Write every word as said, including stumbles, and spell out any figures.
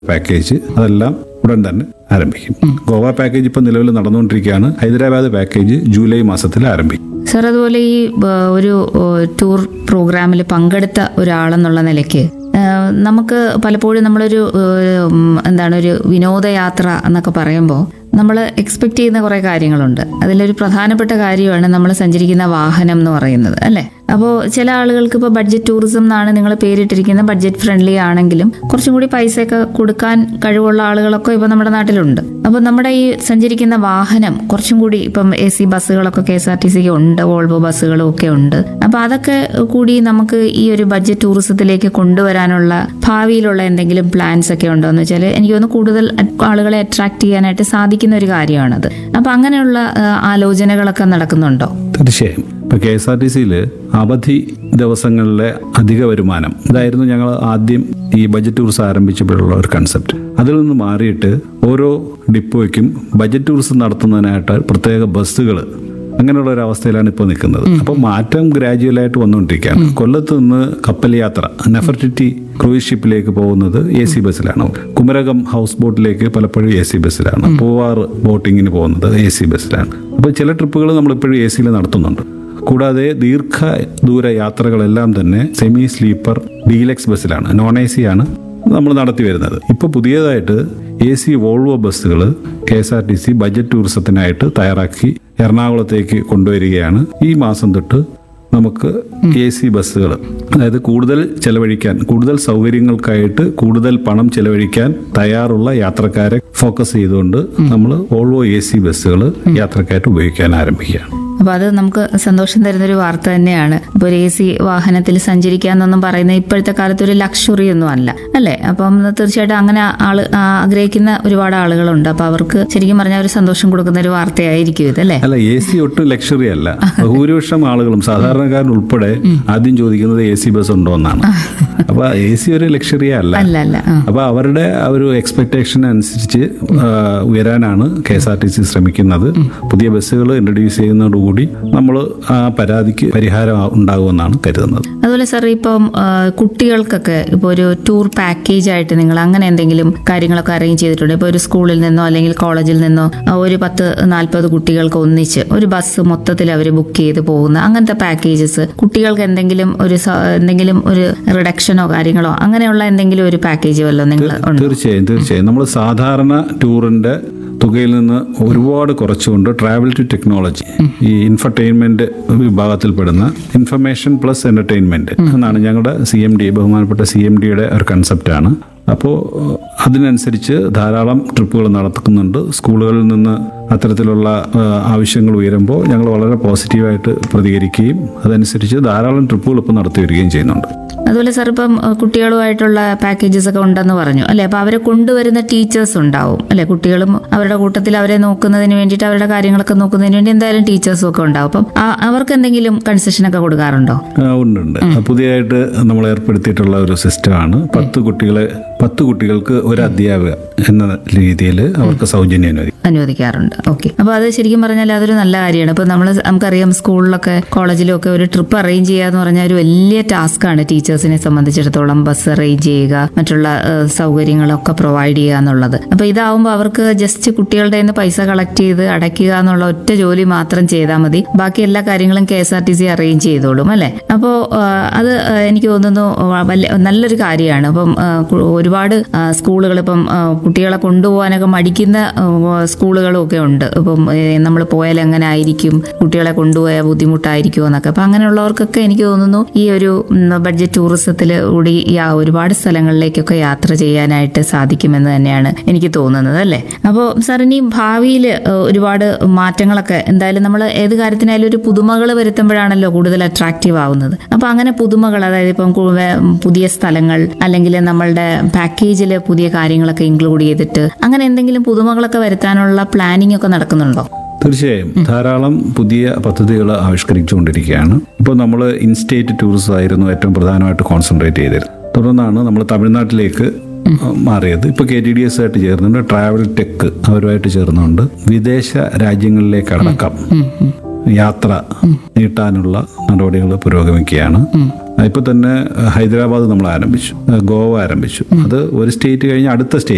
Package അതെല്ലാം ഉടൻ തന്നെ ആരംഭിക്കും. ഗോവ പാക്കേജ് ഇപ്പം നിലവിൽ നടന്നുകൊണ്ടിരിക്കുകയാണ്. ഹൈദരാബാദ് പാക്കേജ് ജൂലൈ മാസത്തിൽ ആരംഭിക്കും. സർ, അതുപോലെ ഈ ഒരു ടൂർ പ്രോഗ്രാമിൽ പങ്കെടുത്ത ഒരാളെന്നുള്ള നിലയ്ക്ക് നമുക്ക് പലപ്പോഴും നമ്മളൊരു എന്താണ് ഒരു വിനോദയാത്ര എന്നൊക്കെ പറയുമ്പോൾ നമ്മൾ എക്സ്പെക്ട് ചെയ്യുന്ന കുറേ കാര്യങ്ങളുണ്ട്. അതിലൊരു പ്രധാനപ്പെട്ട കാര്യമാണ് നമ്മൾ സഞ്ചരിക്കുന്ന വാഹനം എന്ന് പറയുന്നത്, അല്ലേ? അപ്പോൾ ചില ആളുകൾക്ക് ഇപ്പോൾ ബഡ്ജറ്റ് ടൂറിസം എന്നാണ് നിങ്ങൾ പേരിട്ടിരിക്കുന്ന, ബഡ്ജറ്റ് ഫ്രണ്ട്ലി ആണെങ്കിലും കുറച്ചും കൂടി പൈസയൊക്കെ കൊടുക്കാൻ കഴിവുള്ള ആളുകളൊക്കെ ഇപ്പോൾ നമ്മുടെ നാട്ടിലുണ്ട്. അപ്പോൾ നമ്മുടെ ഈ സഞ്ചരിക്കുന്ന വാഹനം കുറച്ചും കൂടി ഇപ്പം A C ബസ്സുകളൊക്കെ K S R T സിക്ക് ഉണ്ട്, വോൾവോ ബസ്സുകളും ഒക്കെ ഉണ്ട്. അപ്പോൾ അതൊക്കെ കൂടി നമുക്ക് ഈ ഒരു ബഡ്ജറ്റ് ടൂറിസത്തിലേക്ക് കൊണ്ടുവരാനുള്ള ഭാവിയിലുള്ള എന്തെങ്കിലും പ്ലാൻസ് ഒക്കെ ഉണ്ടോ എന്ന് വെച്ചാൽ എനിക്ക് തോന്നുന്നു കൂടുതൽ ആളുകളെ അട്രാക്ട് ചെയ്യാനായിട്ട് സാധിക്കുന്ന ഒരു കാര്യമാണത്. അപ്പൊ അങ്ങനെയുള്ള ആലോചനകളൊക്കെ നടക്കുന്നുണ്ടോ? തീർച്ചയായും. ഇപ്പൊ കെ എസ് ആർ ടി സിയിൽ അവധി ദിവസങ്ങളിലെ അധിക വരുമാനം, ഇതായിരുന്നു ഞങ്ങൾ ആദ്യം ഈ ബജറ്റ് ടൂറിസം ആരംഭിച്ചപ്പോഴുള്ള ഒരു കൺസെപ്റ്റ്. അതിൽ നിന്ന് മാറിയിട്ട് ഓരോ ഡിപ്പോയ്ക്കും ബജറ്റ് ടൂറിസം നടത്തുന്നതിനായിട്ട് പ്രത്യേക ബസ്സുകൾ, അങ്ങനെയുള്ള ഒരു അവസ്ഥയിലാണ് ഇപ്പോൾ നിൽക്കുന്നത്. അപ്പോൾ മാറ്റം ഗ്രാജുവലായിട്ട് വന്നുകൊണ്ടിരിക്കുകയാണ്. കൊല്ലത്ത് നിന്ന് കപ്പൽ യാത്ര നെഫർട്ടിറ്റി ക്രൂയിസ് ഷിപ്പിലേക്ക് പോകുന്നത് എ സി ബസ്സിലാണ്. കുമരകം ഹൗസ് ബോട്ടിലേക്ക് പലപ്പോഴും എ സി ബസ്സിലാണ്. പൂവാർ ബോട്ടിങ്ങിന് പോകുന്നത് എ സി ബസ്സിലാണ്. അപ്പോൾ ചില ട്രിപ്പുകൾ നമ്മളിപ്പോഴും എ സിയിൽ നടത്തുന്നുണ്ട്. കൂടാതെ ദീർഘദൂര യാത്രകളെല്ലാം തന്നെ സെമി സ്ലീപ്പർ ഡീലക്സ് ബസ്സിലാണ്, നോൺ എ സി ആണ് നമ്മൾ നടത്തി വരുന്നത്. ഇപ്പോൾ പുതിയതായിട്ട് എ സി വോൾവോ ബസ്സുകൾ K S R T C budget ടൂറിസത്തിനായിട്ട് തയ്യാറാക്കി എറണാകുളത്തേക്ക് കൊണ്ടുവരികയാണ്. ഈ മാസം തൊട്ട് നമുക്ക് എ സി ബസ്സുകൾ, അതായത് കൂടുതൽ ചെലവഴിക്കാൻ, കൂടുതൽ സൗകര്യങ്ങൾക്കായിട്ട് കൂടുതൽ പണം ചെലവഴിക്കാൻ തയ്യാറുള്ള യാത്രക്കാരെ ഫോക്കസ് ചെയ്തുകൊണ്ട് നമ്മൾ വോൾവോ എ സി ബസ്സുകൾ യാത്രക്കായിട്ട് ഉപയോഗിക്കാൻ ആരംഭിക്കുകയാണ്. അപ്പൊ അത് നമുക്ക് സന്തോഷം തരുന്നൊരു വാർത്ത തന്നെയാണ്. ഇപ്പൊ ഒരു എ സി വാഹനത്തിൽ സഞ്ചരിക്കാന്നൊന്നും പറയുന്നത് ഇപ്പോഴത്തെ കാലത്ത് ഒരു ലക്ഷറി ഒന്നും അല്ല, അല്ലേ? അപ്പം തീർച്ചയായിട്ടും അങ്ങനെ ആള് ആഗ്രഹിക്കുന്ന ഒരുപാട് ആളുകളുണ്ട്. അപ്പൊ അവർക്ക് ശരിക്കും പറഞ്ഞാൽ ഒരു സന്തോഷം കൊടുക്കുന്ന ഒരു വാർത്തയായിരിക്കും ഇത്, അല്ലേ? അല്ല, എ സി ഒട്ടും ലക്ഷറി അല്ല. ഭൂരിപക്ഷം ആളുകളും സാധാരണക്കാരൻ ഉൾപ്പെടെ ആദ്യം ചോദിക്കുന്നത് എ സി ബസ് ഉണ്ടോ എന്നാണ്. അപ്പൊ എ സി ഒരു ലക്ഷറിയ അല്ല. അപ്പൊ അവരുടെ ഒരു എക്സ്പെക്ടേഷൻ അനുസരിച്ച് ഉയരാനാണ് K S R T C ശ്രമിക്കുന്നത്. പുതിയ ബസ്സുകൾ ഇൻട്രൊഡ്യൂസ് ചെയ്യുന്നതോടുകൂടി നമ്മൾ ആ പരാതിക്ക് പരിഹാരം ഉണ്ടാകുമെന്നാണ് കരുതുന്നത്. അതുപോലെ സാർ, ഇപ്പം കുട്ടികൾക്കൊക്കെ ഇപ്പോൾ ഒരു ടൂർ പാക്കേജ് ആയിട്ട് നിങ്ങൾ അങ്ങനെ എന്തെങ്കിലും കാര്യങ്ങളൊക്കെ അറേഞ്ച് ചെയ്തിട്ടുണ്ട്? ഇപ്പോൾ ഒരു സ്കൂളിൽ നിന്നോ അല്ലെങ്കിൽ കോളേജിൽ നിന്നോ ഒരു പത്ത് നാൽപ്പത് കുട്ടികൾക്ക് ഒന്നിച്ച് ഒരു ബസ് മൊത്തത്തിൽ അവർ ബുക്ക് ചെയ്ത് പോകുന്ന അങ്ങനത്തെ പാക്കേജസ്, കുട്ടികൾക്ക് എന്തെങ്കിലും ഒരു എന്തെങ്കിലും ഒരു റിഡക്ഷനോ കാര്യങ്ങളോ അങ്ങനെയുള്ള എന്തെങ്കിലും ഒരു പാക്കേജ് വല്ലോ നിങ്ങൾ? തീർച്ചയായും തീർച്ചയായും നമ്മൾ സാധാരണ ടൂറിന്റെ തുകയിൽ നിന്ന് ഒരുപാട് കുറച്ചുകൊണ്ട് ട്രാവൽ ടു ടെക്നോളജി, ഈ ഇൻഫർടൈൻമെന്റ് വിഭാഗത്തിൽപ്പെടുന്ന ഇൻഫർമേഷൻ പ്ലസ് എന്റർടൈൻമെന്റ് എന്നാണ് ഞങ്ങളുടെ സി എം ഡി, ബഹുമാനപ്പെട്ട സി എം ഡിയുടെ ഒരു കൺസെപ്റ്റാണ്. അപ്പോൾ അതിനനുസരിച്ച് ധാരാളം ട്രിപ്പുകൾ നടത്തുന്നുണ്ട്. സ്കൂളുകളിൽ നിന്ന് അത്തരത്തിലുള്ള ആവശ്യങ്ങൾ ഉയരുമ്പോൾ ഞങ്ങൾ വളരെ പോസിറ്റീവായിട്ട് പ്രതികരിക്കുകയും അതനുസരിച്ച് ധാരാളം ട്രിപ്പുകൾ ഇപ്പോൾ നടത്തി വരികയും ചെയ്യുന്നുണ്ട്. അതുപോലെ സാർ, ഇപ്പം കുട്ടികളുമായിട്ടുള്ള പാക്കേജസ് ഒക്കെ ഉണ്ടെന്ന് പറഞ്ഞു, അല്ലെ? അപ്പൊ അവരെ കൊണ്ടുവരുന്ന ടീച്ചേഴ്സ് ഉണ്ടാവും, അല്ലെ? കുട്ടികളും അവരുടെ കൂട്ടത്തിൽ അവരെ നോക്കുന്നതിന് വേണ്ടിയിട്ട്, അവരുടെ കാര്യങ്ങളൊക്കെ നോക്കുന്നതിന് വേണ്ടി എന്തായാലും ടീച്ചേഴ്സും ഒക്കെ ഉണ്ടാവും. അപ്പം അവർക്ക് എന്തെങ്കിലും കൺസെഷൻ ഒക്കെ കൊടുക്കാറുണ്ടോ? ഉണ്ട്. പുതിയതായിട്ട് നമ്മൾ ഏർപ്പെടുത്തിയിട്ടുള്ള ഒരു സിസ്റ്റമാണ്. പത്ത് കുട്ടികളെ പത്ത് കുട്ടികൾക്ക് ഒരു അധ്യാപക എന്ന രീതിയിൽ അവർക്ക് സൗജന്യം അനുവദിക്കാറുണ്ട്. ഓക്കെ. അപ്പൊ അത് ശരിക്കും പറഞ്ഞാൽ അതൊരു നല്ല കാര്യമാണ്. ഇപ്പൊ നമ്മൾ നമുക്കറിയാം സ്കൂളിലൊക്കെ കോളേജിലും ഒക്കെ ഒരു ട്രിപ്പ് അറേഞ്ച് ചെയ്യുക എന്ന് പറഞ്ഞാൽ ഒരു വലിയ ടാസ്ക് ആണ് ടീച്ചേഴ്സിനെ സംബന്ധിച്ചിടത്തോളം. ബസ് അറേഞ്ച് ചെയ്യുക, മറ്റുള്ള സൗകര്യങ്ങളൊക്കെ പ്രൊവൈഡ് ചെയ്യുക എന്നുള്ളത്. അപ്പൊ ഇതാവുമ്പോൾ അവർക്ക് ജസ്റ്റ് കുട്ടികളുടെ നിന്ന് പൈസ കളക്ട് ചെയ്ത് അടയ്ക്കുക എന്നുള്ള ഒറ്റ ജോലി മാത്രം ചെയ്താൽ മതി. ബാക്കി എല്ലാ കാര്യങ്ങളും K S R T C arrange ചെയ്തോളും, അല്ലെ? അപ്പോൾ അത് എനിക്ക് തോന്നുന്നു വലിയ നല്ലൊരു കാര്യമാണ്. അപ്പം ഒരുപാട് സ്കൂളുകൾ ഇപ്പം കുട്ടികളെ കൊണ്ടുപോകാനൊക്കെ മടിക്കുന്ന സ്കൂളുകളും ഒക്കെ ഉണ്ട്. ഇപ്പം നമ്മൾ പോയാൽ എങ്ങനെ ആയിരിക്കും, കുട്ടികളെ കൊണ്ടുപോയാൽ ബുദ്ധിമുട്ടായിരിക്കുമോ എന്നൊക്കെ. അപ്പം അങ്ങനെയുള്ളവർക്കൊക്കെ എനിക്ക് തോന്നുന്നു ഈ ഒരു ബഡ്ജറ്റ് ടൂറിസത്തിൽ കൂടി ഒരുപാട് സ്ഥലങ്ങളിലേക്കൊക്കെ യാത്ര ചെയ്യാനായിട്ട് സാധിക്കുമെന്ന് തന്നെയാണ് എനിക്ക് തോന്നുന്നത്, അല്ലേ? അപ്പോൾ സാർ, ഇനി ഭാവിയിൽ ഒരുപാട് മാറ്റങ്ങളൊക്കെ എന്തായാലും നമ്മൾ ഏത് കാര്യത്തിനായാലും ഒരു പുതുമകൾ വരുത്തുമ്പോഴാണല്ലോ കൂടുതൽ അട്രാക്റ്റീവ് ആവുന്നത്. അപ്പം അങ്ങനെ പുതുമകൾ, അതായത് ഇപ്പം പുതിയ സ്ഥലങ്ങൾ അല്ലെങ്കിൽ നമ്മളുടെ പാക്കേജിൽ പുതിയ കാര്യങ്ങളൊക്കെ ഇൻക്ലൂഡ് ചെയ്തിട്ട് അങ്ങനെ എന്തെങ്കിലും പുതുമകളൊക്കെ വരുത്താനുള്ള പ്ലാനിംഗ് ഒക്കെ നടക്കുന്നുണ്ടോ? തീർച്ചയായും ധാരാളം പുതിയ പദ്ധതികൾ ആവിഷ്കരിച്ചുകൊണ്ടിരിക്കുകയാണ്. ഇപ്പോൾ നമ്മൾ ഇൻസ്റ്റേറ്റ് ടൂറിസം ആയിരുന്നു ഏറ്റവും പ്രധാനമായിട്ട് കോൺസെൻട്രേറ്റ് ചെയ്തത്. തുടർന്നാണ് നമ്മൾ തമിഴ്നാട്ടിലേക്ക് മാറിയത്. ഇപ്പോൾ കെ ടി ഡി എസ് ആയിട്ട് ചേർന്നുണ്ട്, ട്രാവൽ ടെക് അവരുമായിട്ട് ചേർന്നുകൊണ്ട് വിദേശ രാജ്യങ്ങളിലേക്ക് അടക്കം യാത്ര നീട്ടാനുള്ള നടപടികൾ പുരോഗമിക്കുകയാണ്. ഇപ്പൊ തന്നെ ഹൈദരാബാദ് നമ്മൾ ആരംഭിച്ചു, ഗോവ ആരംഭിച്ചു. അത് ഒരു സ്റ്റേറ്റ് കഴിഞ്ഞ് അടുത്ത സ്റ്റേറ്റ്